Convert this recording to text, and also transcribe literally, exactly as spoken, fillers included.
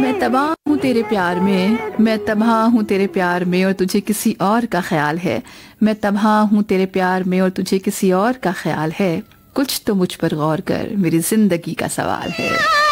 मैं तबाह हूँ तेरे प्यार में, मैं तबाह हूँ तेरे प्यार में और तुझे किसी और का ख्याल है। मैं तबाह हूँ तेरे प्यार में और तुझे किसी और का ख्याल है। कुछ तो मुझ पर गौर कर, मेरी जिंदगी का सवाल है।